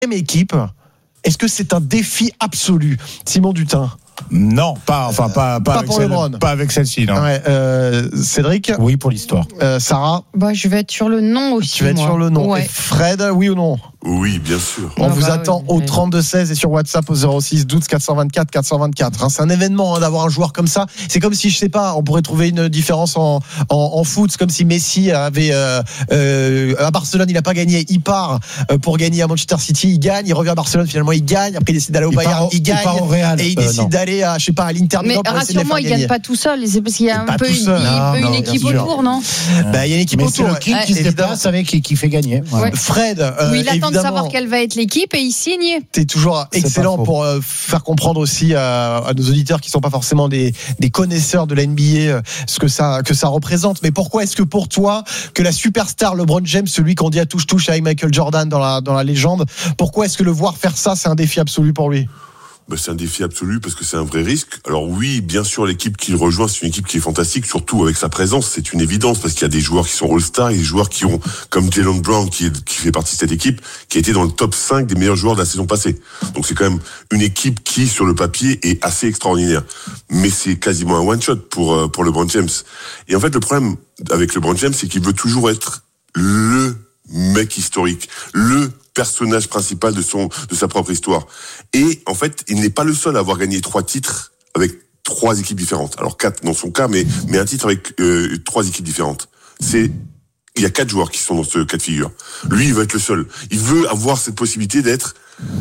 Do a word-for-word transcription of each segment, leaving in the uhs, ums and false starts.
même équipe, est-ce que c'est un défi absolu, Simon Dutin? Non, pas, enfin, pas, pas, pas avec, pour celle, LeBron. pas avec celle-ci. Non. Ouais, euh, Cédric? Oui, pour l'histoire. Euh, Sarah? Bah, je vais être sur le non aussi. Tu vas être moi. sur le non. Ouais. Et Fred, oui ou non? Oui, bien sûr. On Ah vous bah attend oui, au oui. trente-deux seize et sur WhatsApp au zéro six douze quatre cent vingt-quatre quatre cent vingt-quatre. Hein, c'est un événement hein, d'avoir un joueur comme ça. C'est comme si, je sais pas, on pourrait trouver une différence en, en, en foot. C'est comme si Messi avait euh, euh, à Barcelone, il n'a pas gagné. Il part euh, pour gagner à Manchester City, il gagne. Il revient à Barcelone, finalement il gagne. Après il décide d'aller au Il Bayern, part au- il gagne. il part au Real. Et il Euh, décide non. d'aller à, je sais pas, à l'Inter Mais Milan pour essayer de les rassure-moi, faire il gagner. gagne pas tout seul. C'est parce qu'il y a Et un pas peu tout une, seul. il- Non, une non, équipe bien sûr. autour, non? Bah, il y a une équipe Mais autour. c'est le king Ouais, qui se évidemment. déplace avec qui, qui fait gagner. Ouais. Ouais. Fred, euh, Où il attend de évidemment, savoir quelle va être l'équipe et il signe. t'es toujours C'est excellent pas faux. pour euh, faire comprendre aussi à, à nos auditeurs qui sont pas forcément des, des connaisseurs de la N B A euh, ce que ça que ça représente. Mais pourquoi est-ce que pour toi que la superstar LeBron James, celui qu'on dit à touche touche avec Michael Jordan dans la dans la légende, pourquoi est-ce que le voir faire ça, c'est un défi absolu pour lui? Ben, c'est un défi absolu parce que c'est un vrai risque. Alors oui, bien sûr, l'équipe qu'il rejoint, c'est une équipe qui est fantastique, surtout avec sa présence, c'est une évidence parce qu'il y a des joueurs qui sont All-Stars et des joueurs qui ont, comme Jaylen Brown, qui, est, qui fait partie de cette équipe, qui a été dans le top cinq des meilleurs joueurs de la saison passée. Donc c'est quand même une équipe qui, sur le papier, est assez extraordinaire. Mais c'est quasiment un one-shot pour, pour LeBron James. Et en fait, le problème avec LeBron James, c'est qu'il veut toujours être le mec historique, le personnage principal de son de sa propre histoire. Et en fait, il n'est pas le seul à avoir gagné trois titres avec trois équipes différentes. Alors quatre dans son cas, mais mais un titre avec euh, trois équipes différentes. C'est il y a quatre joueurs qui sont dans ce cas de figure. Lui, il veut être le seul. Il veut avoir cette possibilité d'être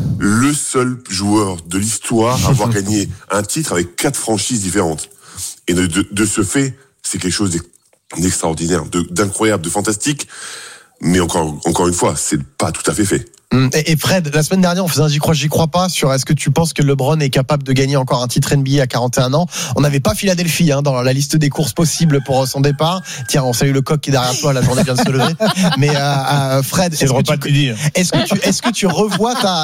le seul joueur de l'histoire à avoir gagné un titre avec quatre franchises différentes. Et de de, de ce fait, c'est quelque chose d'extraordinaire, de, d'incroyable, de fantastique. Mais encore, encore une fois, c'est pas tout à fait fait. Et Fred, la semaine dernière, on faisait un j'y crois, j'y crois pas sur est-ce que tu penses que LeBron est capable de gagner encore un titre N B A à quarante et un ans. On n'avait pas Philadelphie hein, dans la liste des courses possibles pour son départ. Tiens, on salue le coq qui est derrière toi, la journée vient de se lever. Mais euh, euh, Fred, C'est est-ce le que, repas tu, de midi. est-ce que tu, est-ce que tu revois ta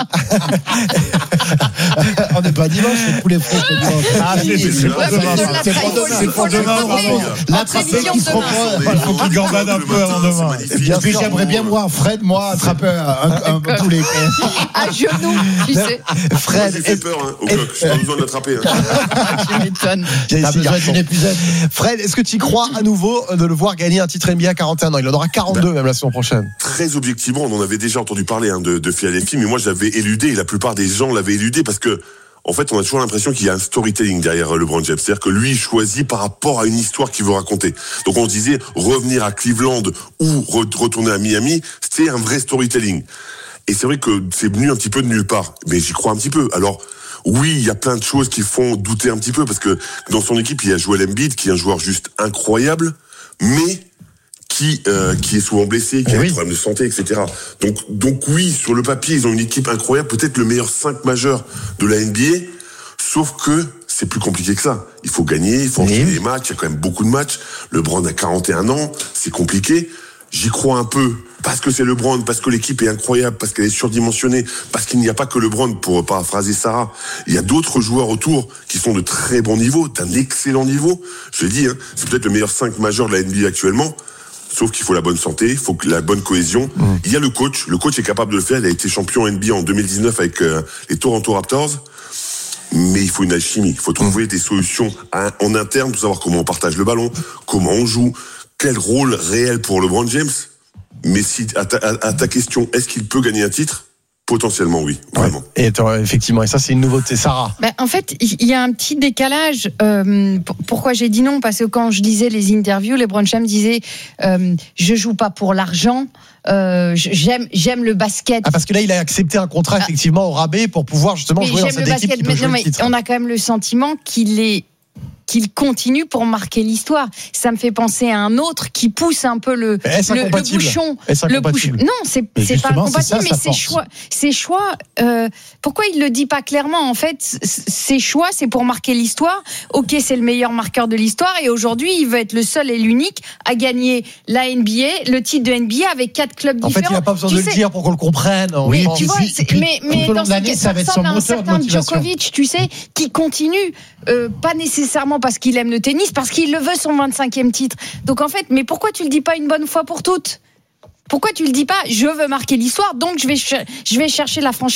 On n'est pas dimanche, c'est tous les faux. Ah, c'est, c'est, c'est pour Ouais, demain. mais ça. la C'est pour traîne, demain, faut c'est le- pour faut le demain, rappeler. bravo. En L'attrapé prévision qui se demain. reprend. Il faut qu'il gambade un peu avant demain. Bien Puis sûr. j'aimerais bien voir Fred, moi, attraper un, un, un poulet. À genoux, tu sais. Fred, J'ai fait est-ce, peur, hein, au coq. J'ai pas besoin de l'attraper. Hein. Tu m'étonnes. T'as besoin d'une épuisette. Fred, est-ce que tu y crois à nouveau de le voir gagner un titre N B A à quarante et un ans? Il en aura quarante-deux même la saison prochaine. Très objectivement, on en avait déjà entendu parler hein, de, de Philadelphie, mais moi je l'avais éludé et la plupart des gens l'avaient éludé parce que en fait, on a toujours l'impression qu'il y a un storytelling derrière LeBron James. C'est-à-dire que lui, il choisit par rapport à une histoire qu'il veut raconter. Donc on se disait, revenir à Cleveland ou re- retourner à Miami, c'était un vrai storytelling. Et c'est vrai que c'est venu un petit peu de nulle part. Mais j'y crois un petit peu. Alors, oui, il y a plein de choses qui font douter un petit peu parce que dans son équipe, il y a Joel Embiid, qui est un joueur juste incroyable, mais qui euh, qui est souvent blessé, qui Et a oui. des problèmes de santé, et cetera. Donc donc oui, sur le papier, ils ont une équipe incroyable, peut-être le meilleur cinq majeur de la N B A, sauf que c'est plus compliqué que ça. Il faut gagner, il faut Oui. enchaîner les matchs, il y a quand même beaucoup de matchs. LeBron a quarante et un ans, c'est compliqué. J'y crois un peu parce que c'est LeBron, parce que l'équipe est incroyable, parce qu'elle est surdimensionnée, parce qu'il n'y a pas que LeBron, pour paraphraser Sarah. Il y a d'autres joueurs autour qui sont de très bon niveau, d'un excellent niveau. Je l'ai dit, hein, c'est peut-être le meilleur cinq majeur de la N B A actuellement. Sauf qu'il faut la bonne santé, il faut que la bonne cohésion. Mmh. Il y a le coach, le coach est capable de le faire. Il a été champion N B A en deux mille dix-neuf avec euh, les Toronto Raptors. Mais il faut une alchimie. Il faut trouver mmh. des solutions à, en interne pour savoir comment on partage le ballon, comment on joue, quel rôle réel pour LeBron James. Mais si à ta, à, à ta question, est-ce qu'il peut gagner un titre ? Potentiellement, oui, vraiment. Ouais. Et effectivement, et ça, c'est une nouveauté. Sarah. Ben, en fait, il y a un petit décalage. Euh, pourquoi j'ai dit non ? Parce que quand je lisais les interviews, LeBron James disait euh, je joue pas pour l'argent. Euh, j'aime, j'aime le basket. Ah, parce que là, il a accepté un contrat, effectivement, au rabais pour pouvoir justement mais jouer dans j'aime cette le équipe basket. qui peut Mais, jouer non, le mais titre. on a quand même le sentiment qu'il est qu'il continue pour marquer l'histoire. Ça me fait penser à un autre qui pousse un peu le, Est-ce le, le incompatible bouchon. Est-ce Le bouchon. incompatible Non, c'est, Mais c'est pas justement, c'est ça, incompatible, mais sa ses force. choix, ses choix euh, pourquoi il le dit pas clairement ? En fait, c- ses choix, c'est pour marquer l'histoire. Ok, c'est le meilleur marqueur de l'histoire et aujourd'hui, il veut être le seul et l'unique à gagner la N B A, le titre de N B A avec quatre clubs En fait, différents. il n'a pas besoin Tu de sais, le dire pour qu'on le comprenne. On mais pense. tu vois, puis- c'est- puis, mais, tout mais au long dans de ce l'année, cas, ça va être son ressemble à un moteur de certain motivation. Djokovic, tu sais, qui continue, euh, pas nécessairement parce qu'il aime le tennis, parce qu'il le veut son vingt-cinquième titre. Donc en fait, mais pourquoi tu le dis pas une bonne fois pour toutes ? Pourquoi tu le dis pas? Je veux marquer l'histoire, donc je vais, ch- je vais chercher la franchise.